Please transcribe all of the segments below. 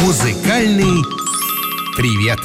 Музыкальный привет.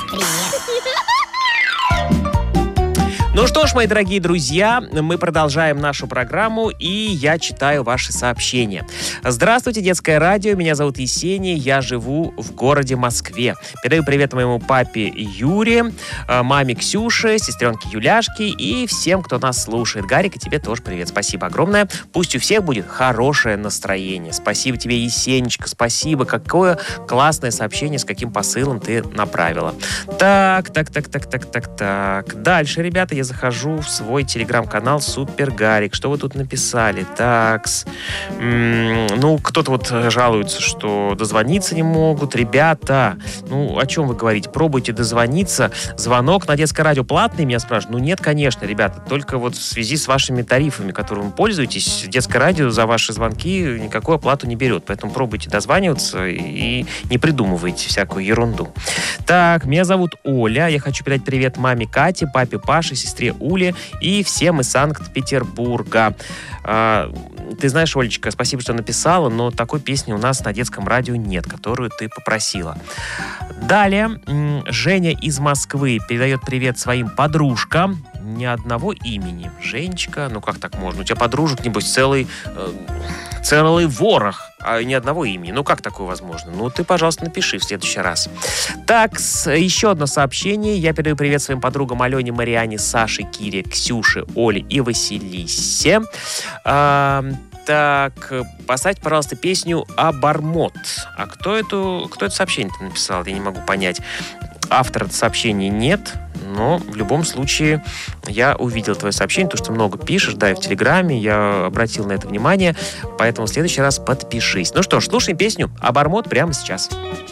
Ну что ж, мои дорогие друзья, мы продолжаем нашу программу, и я читаю ваши сообщения. Здравствуйте, детское радио, меня зовут Есения, я живу в городе Москве. Передаю привет моему папе Юре, маме Ксюше, сестренке Юляшке и всем, кто нас слушает. Гарик, и тебе тоже привет, спасибо огромное. Пусть у всех будет хорошее настроение. Спасибо тебе, Есенечка, спасибо. Какое классное сообщение, с каким посылом ты направила. Так. Дальше, ребята, я захожу в свой телеграм-канал Супер Гарик. Что вы тут написали? Такс. Кто-то вот жалуется, что дозвониться не могут. Ребята, о чем вы говорите? Пробуйте дозвониться. Звонок на детское радио платный, меня спрашивают. Нет, конечно, ребята. Только вот в связи с вашими тарифами, которыми вы пользуетесь, детское радио за ваши звонки никакую оплату не берет. Поэтому пробуйте дозваниваться и не придумывайте всякую ерунду. Так, меня зовут Оля. Я хочу передать привет маме Кате, папе Паше, сестре Уле и всем из Санкт-Петербурга. Ты знаешь, Олечка, спасибо, что написала, но такой песни у нас на детском радио нет, которую ты попросила. Далее, Женя из Москвы передает привет своим подружкам. Ни одного имени. Женечка, как так можно? У тебя подружек, небось, целый ворох, а ни одного имени. Как такое возможно? Ты, пожалуйста, напиши в следующий раз. Так, еще одно сообщение. Я передаю привет своим подругам Алене, Мариане, Саше, Кире, Ксюше, Оле и Василисе. Так, поставьте, пожалуйста, песню «Обормот». А кто это сообщение-то написал? Я не могу понять. Автора сообщения нет, но в любом случае я увидел твое сообщение, потому что много пишешь, и в Телеграме, я обратил на это внимание, поэтому в следующий раз подпишись. Ну что ж, слушаем песню «Обормот» прямо сейчас.